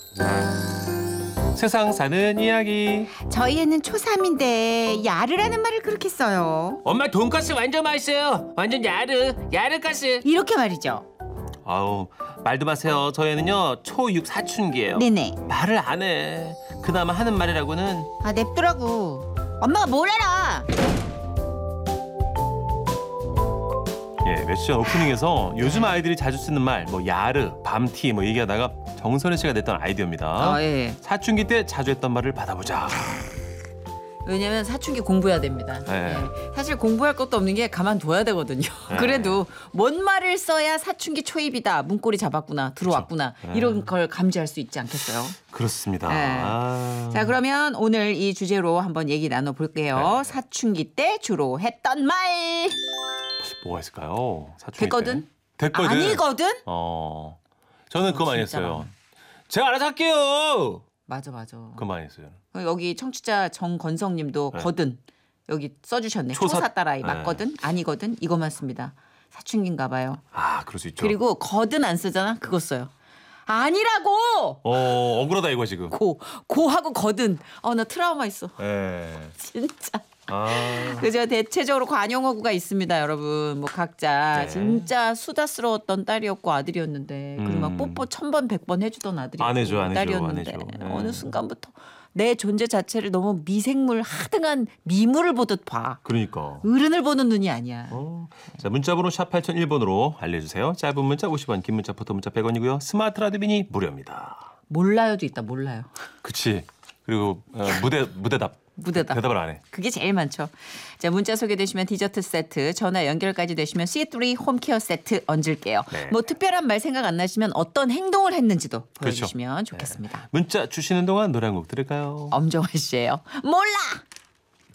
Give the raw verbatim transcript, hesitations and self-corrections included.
세상 사는 이야기. 저희 애는 초삼인데 야르라는 말을 그렇게 써요. 엄마 돈가스 완전 맛있어요. 완전 야르, 야르가스. 이렇게 말이죠. 아우 말도 마세요. 저희 애는요 초육 사춘기예요. 네네. 말을 안 해. 그나마 하는 말이라고는 아 냅두라고. 엄마가 뭘 알아. 예, 며칠 전 오프닝에서 요즘 아이들이 자주 쓰는 말, 뭐 야르, 밤티 뭐 얘기하다가 정선혜 씨가 냈던 아이디어입니다. 아 예. 사춘기 때 자주 했던 말을 받아보자. 왜냐면 사춘기 공부해야 됩니다. 네. 예. 사실 공부할 것도 없는 게 가만둬야 되거든요. 네. 그래도 뭔 말을 써야 사춘기 초입이다. 문고리 잡았구나. 들어왔구나. 네. 이런 걸 감지할 수 있지 않겠어요? 그렇습니다. 네. 아... 자 그러면 오늘 이 주제로 한번 얘기 나눠볼게요. 네. 사춘기 때 주로 했던 말. 뭐가 있을까요? 사춘기 됐거든? 때. 됐거든. 아니거든? 어, 저는 그거 많이 진짜 했어요. 많아. 제가 알아서 할게요. 맞아 맞아. 그거 많이 했어요. 여기 청취자 정건성님도 네. 거든 여기 써주셨네. 초사- 초사 따라이 네. 맞거든? 아니거든? 이것만 씁니다. 사춘기인가 봐요. 아, 그럴 수 있죠. 그리고 거든 안 쓰잖아? 그거 써요. 아니라고! 어, 억울하다 이거 지금. 고, 고하고 거든. 어, 나 트라우마 있어. 예. 진짜. 아, 그죠? 대체적으로 관용어구가 있습니다, 여러분. 뭐 각자 네. 진짜 수다스러웠던 딸이었고 아들이었는데 그리고 막 음. 뽀뽀 천 번, 백 번 해주던 아들이었고 안 해줘, 안 해줘, 딸이었는데 안 해줘. 네. 어느 순간부터 내 존재 자체를 너무 미생물 하등한 미물을 보듯 봐. 그러니까. 어른을 보는 눈이 아니야. 어. 자, 문자번호 샵 팔공공일 번으로 알려주세요. 짧은 문자 오십 원, 긴 문자 포토 문자 백 원이고요. 스마트 라디오 미니 무료입니다. 몰라요도 있다, 몰라요. 그치. 그리고 어, 무대 무대답. 무대다. 대답을 안 해. 그게 제일 많죠. 자, 문자 소개되시면 디저트 세트, 전화 연결까지 되시면 씨쓰리 홈케어 세트 얹을게요. 네. 뭐 특별한 말 생각 안 나시면 어떤 행동을 했는지도 보여주시면 그렇죠. 좋겠습니다. 문자 주시는 동안 노래 한 곡 들을까요? 엄정화 씨예요. 몰라.